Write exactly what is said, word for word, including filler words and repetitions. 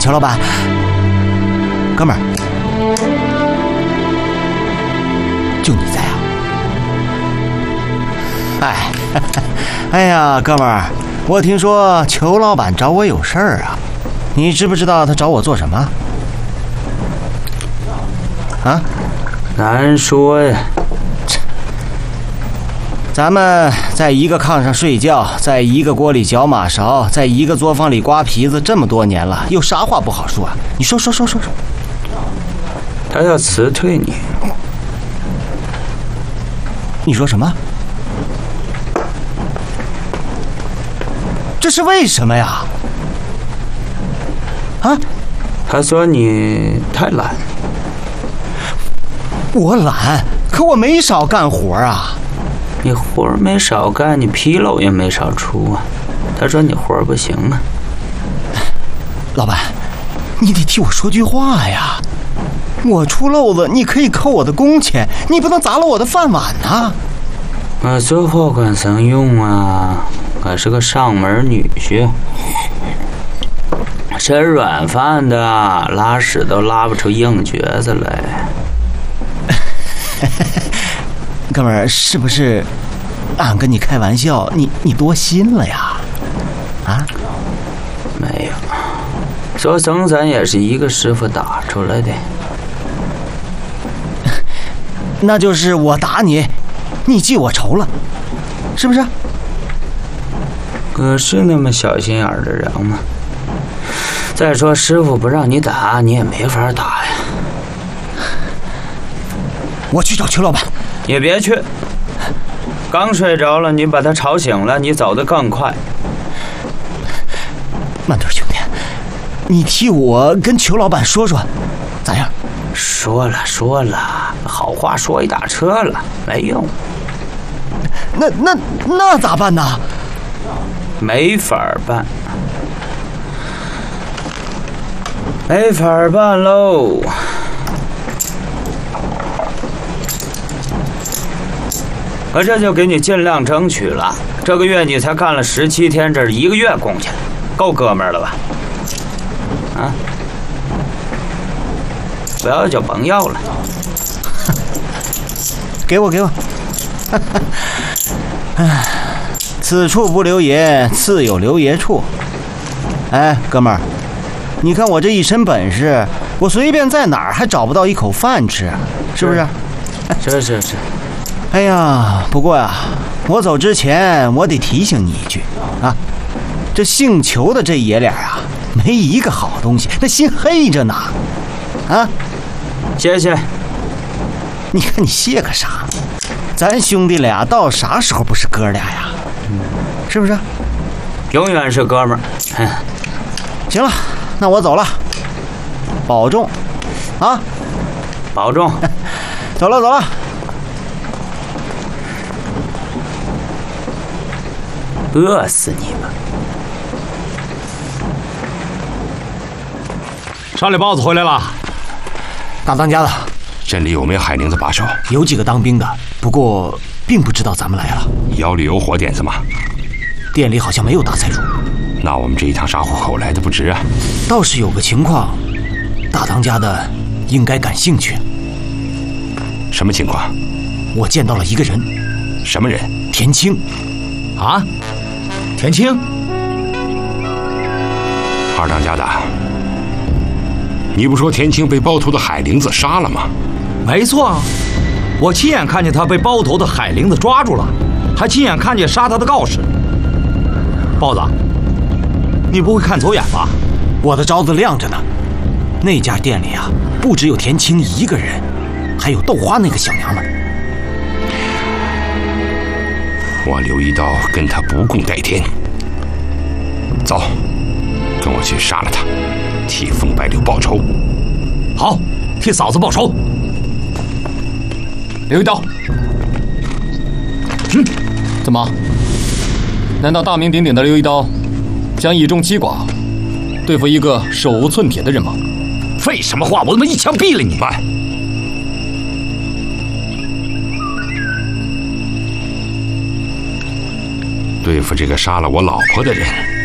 乔老板，哥们儿，就你在啊？哎，哎呀，哥们儿，我听说裘老板找我有事儿啊，你知不知道他找我做什么？啊？ 难说呀。 咱们在一个炕上睡觉，在一个锅里搅马勺，在一个作坊里刮皮子，这么多年了，有啥话不好说啊？你说说说说说。 他要辞退你。 你说什么？这是为什么呀？啊？ 他说你太懒。 我懒，可我没少干活啊。 你活儿没少干，你纰漏也没少出啊。他说你活儿不行啊。 老板，你得替我说句话呀。我出漏子，你可以扣我的工钱，你不能砸了我的饭碗呐。 我说话管什么用啊？我是个上门女婿，吃软饭的，拉屎都拉不出硬橛子来。 哥们儿，是不是俺跟你开玩笑，你你多心了呀？啊？ 没有，说生咱也是一个师傅打出来的。 那就是我打你，你记我仇了，是不是？ 哥是那么小心眼的人吗？再说师傅不让你打，你也没法打呀。 我去找裘老板。 你别去，刚睡着了，你把他吵醒了，你走得更快。 慢点，兄弟，你替我跟裘老板说说，咋样？ 说了说了，好话说一打车了，没用。 那那那咋办呢？ 没法办，没法办喽。我这就给你尽量争取了。这个月你才干了十七天，这是一个月工钱，够哥们儿了吧？啊，不要就甭要了。 给我给我。唉，此处不留爷，自有留爷处。哎，哥们儿，你看我这一身本事，我随便在哪儿还找不到一口饭吃，是不是？ 是是是。 哎呀，不过呀，我走之前我得提醒你一句啊，这姓裘的这爷俩啊，没一个好东西，那心黑着呢。啊， 谢谢。 你看你谢个啥？咱兄弟俩到啥时候不是哥俩呀？是不是？ 永远是哥们儿。 行了，那我走了，保重，啊， 保重。 走了走了。 饿死你吧！ 山里包子回来了。 大当家的， 镇里有没有海宁子把守？ 有几个当兵的，不过并不知道咱们来了。 窑里有火点子吗？ 店里好像没有大财主。 那我们这一趟杀户口来的不值啊。 倒是有个情况，大当家的应该感兴趣。 什么情况？ 我见到了一个人。 什么人？ 田青。 啊？田青？ 二当家的，你不说田青被包头的海玲子杀了吗？ 没错啊，我亲眼看见他被包头的海玲子抓住了，还亲眼看见杀他的告示。包子，你不会看走眼吧？ 我的招子亮着呢。那家店里啊，不只有田青一个人，还有豆花那个小娘们。 我刘一刀跟他不共戴天。走，跟我去杀了他，替风白柳报仇。 好，替嫂子报仇。 刘一刀，嗯，怎么？难道大名鼎鼎的刘一刀将以众欺寡，对付一个手无寸铁的人吗？ 废什么话！我他妈一枪毙了你！ 慢。对付这个杀了我老婆的人，